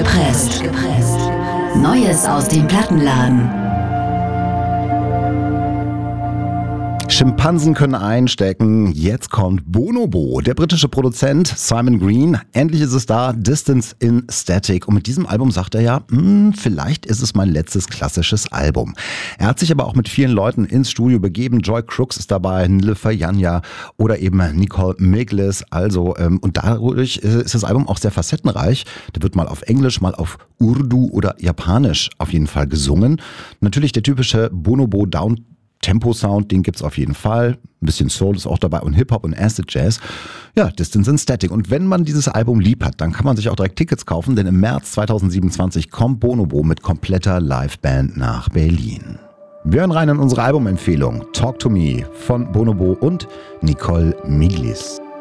gepresst. Neues aus dem Plattenladen. Schimpansen können einstecken. Jetzt kommt Bonobo, der britische Produzent Simon Green. Endlich ist es da, Distance in Static. Und mit diesem Album sagt er ja, vielleicht ist es mein letztes klassisches Album. Er hat sich aber auch mit vielen Leuten ins Studio begeben. Joy Crooks ist dabei, Nilüfer Yanya oder eben Nicole Miglis. Und dadurch ist das Album auch sehr facettenreich. Da wird mal auf Englisch, mal auf Urdu oder Japanisch auf jeden Fall gesungen. Natürlich der typische Bonobo Tempo-Sound, den gibt's auf jeden Fall. Ein bisschen Soul ist auch dabei und Hip-Hop und Acid Jazz. Ja, Distance in Static. Und wenn man dieses Album lieb hat, dann kann man sich auch direkt Tickets kaufen, denn im März 2027 kommt Bonobo mit kompletter Liveband nach Berlin. Wir hören rein in unsere Albumempfehlung Talk to Me von Bonobo und Nicole Miglis.